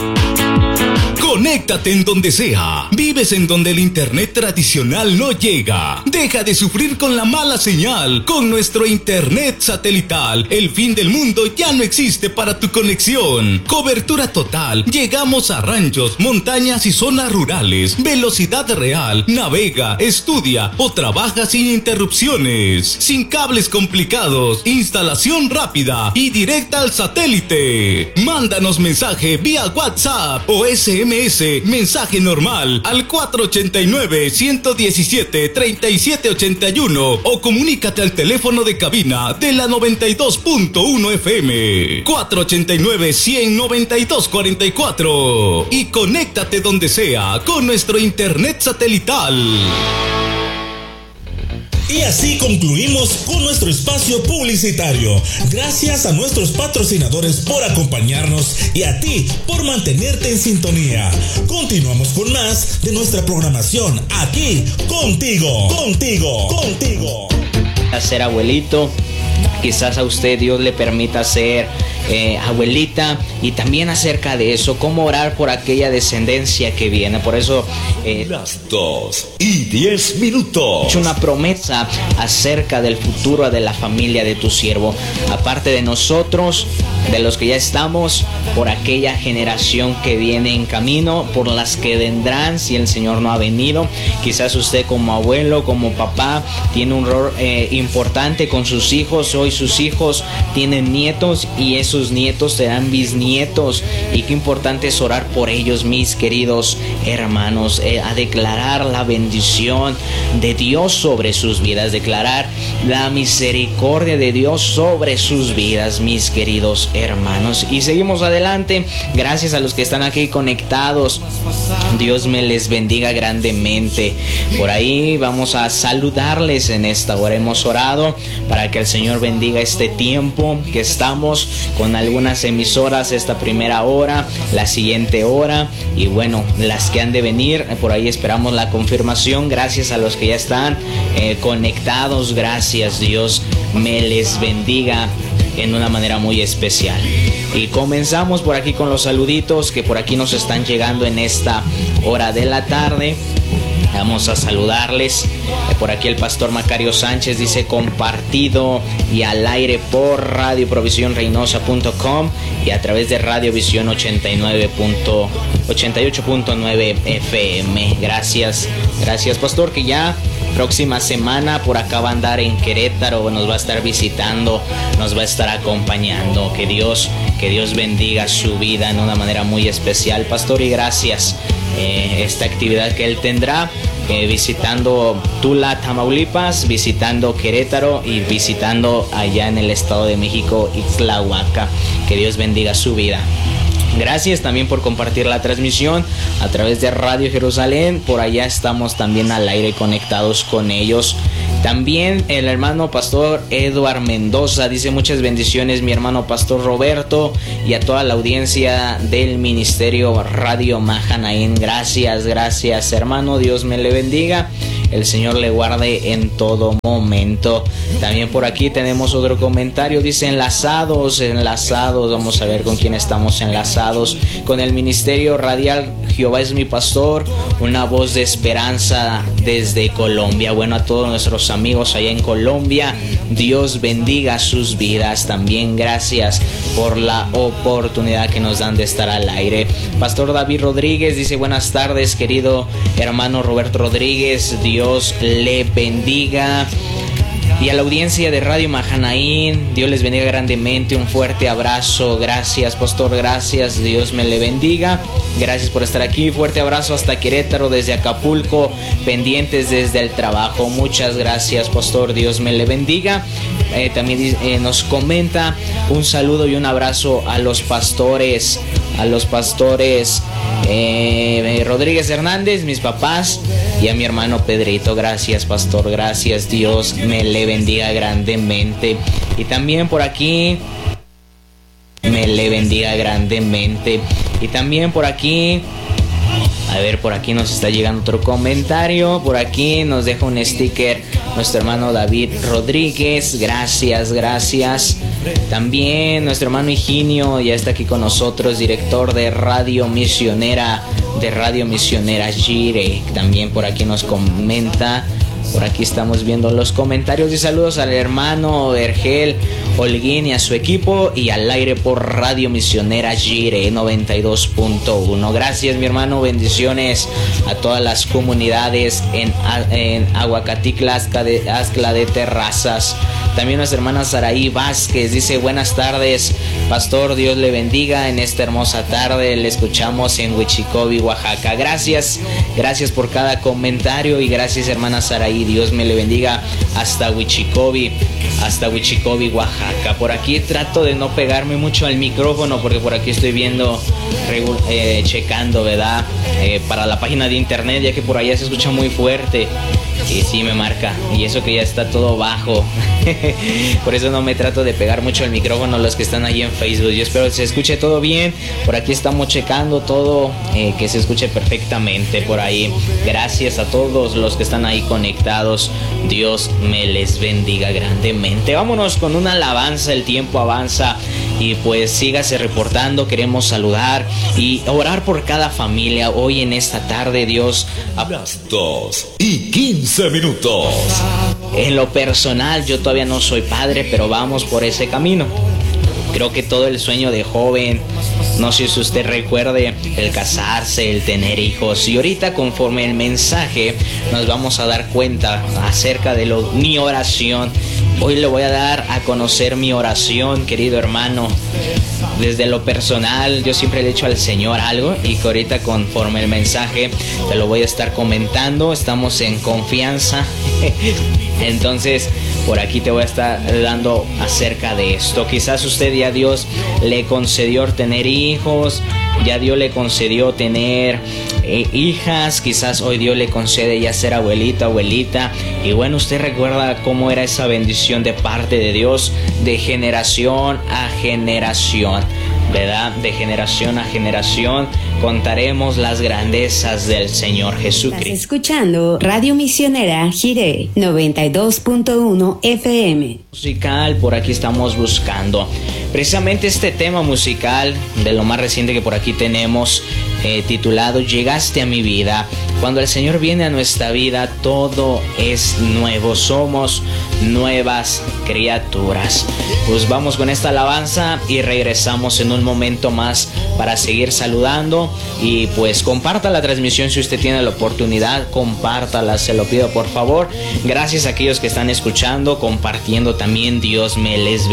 Conéctate en donde sea. Vives en donde el internet tradicional no llega. Deja de sufrir con la mala señal. Con nuestro internet satelital, el fin del mundo ya no existe para tu conexión. Cobertura total. Llegamos a ranchos, montañas y zonas rurales. Velocidad real. Navega, estudia o trabaja sin interrupciones. Sin cables complicados. Instalación rápida y directa al satélite. Mándanos mensaje vía WhatsApp o SMS. Mensaje normal al 489-117-3781 o comunícate al teléfono de cabina de la 92.1 FM 489-100-9244 y conéctate donde sea con nuestro internet satelital. Y así concluimos con nuestro espacio publicitario. Gracias a nuestros patrocinadores por acompañarnos y a ti por mantenerte en sintonía. Continuamos con más de nuestra programación aquí contigo. A ser abuelito, quizás a usted Dios le permita ser abuelita, y también acerca de eso, cómo orar por aquella descendencia que viene. Por eso las 2:10 he hecho una promesa acerca del futuro de la familia de tu siervo, aparte de nosotros, de los que ya estamos, por aquella generación que viene en camino, por las que vendrán si el Señor no ha venido. Quizás usted como abuelo, como papá, tiene un rol importante con sus hijos. Hoy sus hijos tienen nietos y esos nietos serán bisnietos, y qué importante es orar por ellos, mis queridos hermanos, a declarar la bendición de Dios sobre sus vidas, declarar la misericordia de Dios sobre sus vidas, mis queridos hermanos. Y seguimos adelante. Gracias a los que están aquí conectados. Dios me les bendiga grandemente. Por ahí vamos a saludarles en esta hora. Hemos orado para que el Señor bendiga este tiempo que estamos con algunas emisoras, esta primera hora, la siguiente hora, y bueno, las que han de venir. Por ahí esperamos la confirmación. Gracias a los que ya están conectados. Gracias, Dios me les bendiga en una manera muy especial. Y comenzamos por aquí con los saluditos que por aquí nos están llegando en esta hora de la tarde. Vamos a saludarles. Por aquí el pastor Macario Sánchez dice: compartido y al aire por radioprovisionreynosa.com y a través de Radiovisión 88.9 FM. Gracias pastor, que ya próxima semana por acá va a andar en Querétaro, nos va a estar visitando, nos va a estar acompañando. Que Dios bendiga su vida en una manera muy especial, pastor, y gracias. Esta actividad que él tendrá visitando Tula, Tamaulipas, visitando Querétaro y visitando allá en el Estado de México, Ixtlahuaca. Que Dios bendiga su vida. Gracias también por compartir la transmisión a través de Radio Jerusalén. Por allá estamos también al aire conectados con ellos. También el hermano pastor Eduard Mendoza dice: muchas bendiciones mi hermano pastor Roberto y a toda la audiencia del ministerio Radio Mahanaín. Gracias hermano, Dios me le bendiga, el Señor le guarde en todo momento. También por aquí tenemos otro comentario, dice: enlazados, vamos a ver con quién estamos enlazados. Con el ministerio radial Jehová es mi pastor, una voz de esperanza desde Colombia. Bueno, a todos nuestros amigos allá en Colombia, Dios bendiga sus vidas. También gracias por la oportunidad que nos dan de estar al aire. Pastor David Rodríguez dice: buenas tardes querido hermano Roberto Rodríguez, Dios le bendiga. Y a la audiencia de Radio Mahanaín, Dios les bendiga grandemente, un fuerte abrazo. Gracias pastor, gracias, Dios me le bendiga. Gracias por estar aquí, fuerte abrazo hasta Querétaro, desde Acapulco, pendientes desde el trabajo. Muchas gracias pastor, Dios me le bendiga. También nos comenta un saludo y un abrazo a los pastores Rodríguez Hernández, mis papás, y a mi hermano Pedrito. Gracias pastor, gracias, Dios me le bendiga grandemente. Y también por aquí me le bendiga grandemente. Y también por aquí, a ver, por aquí nos está llegando otro comentario. Por aquí nos deja un sticker nuestro hermano David Rodríguez. Gracias. También nuestro hermano Higinio ya está aquí con nosotros, director de Radio Misionera Jireh. También por aquí nos comenta. Por aquí estamos viendo los comentarios y saludos al hermano Ergel Holguín y a su equipo, y al aire por Radio Misionera Jireh 92.1. Gracias, mi hermano, bendiciones a todas las comunidades en Aguacaticla, Azcla de Terrazas. También nuestra hermana Saraí Vázquez dice: buenas tardes, pastor, Dios le bendiga en esta hermosa tarde, le escuchamos en Huichicobi, Oaxaca. Gracias por cada comentario, y gracias, hermana Saraí, Dios me le bendiga hasta Huichicobi, Oaxaca. Por aquí trato de no pegarme mucho al micrófono, porque por aquí estoy viendo, checando, ¿verdad? Para la página de internet, ya que por allá se escucha muy fuerte. Y sí me marca, y eso que ya está todo bajo. Por eso no me trato de pegar mucho el micrófono los que están ahí en Facebook. Yo espero que se escuche todo bien. Por aquí estamos checando todo, que se escuche perfectamente por ahí. Gracias a todos los que están ahí conectados. Dios me les bendiga grandemente. Vámonos con una alabanza, el tiempo avanza. Y pues sígase reportando, queremos saludar y orar por cada familia. Hoy en esta tarde, Dios... Las 2:15 minutos. En lo personal, yo todavía no soy padre, pero vamos por ese camino. Creo que todo el sueño de joven, no sé si usted recuerde, el casarse, el tener hijos. Y ahorita, conforme el mensaje, nos vamos a dar cuenta acerca de mi oración. Hoy le voy a dar a conocer mi oración, querido hermano. Desde lo personal, yo siempre le he hecho al Señor algo, y que ahorita, conforme el mensaje, te lo voy a estar comentando. Estamos en confianza. Entonces, por aquí te voy a estar dando acerca de esto. Quizás usted ya Dios le concedió tener hijos, ya Dios le concedió tener hijas, quizás hoy Dios le concede ya ser abuelita. Y bueno, usted recuerda cómo era esa bendición de parte de Dios, de generación a generación, ¿verdad? De generación a generación contaremos las grandezas del Señor Jesucristo. Estás escuchando Radio Misionera Jireh 92.1 FM. Musical, por aquí estamos buscando precisamente este tema musical de lo más reciente que por aquí tenemos, titulado Llegaste a mi vida. Cuando el Señor viene a nuestra vida, todo es nuevo, somos nuevas criaturas. Pues vamos con esta alabanza y regresamos en un momento más para seguir saludando. Y pues comparta la transmisión si usted tiene la oportunidad, compártala, se lo pido por favor. Gracias a aquellos que están escuchando, compartiendo también. Dios me les bendiga.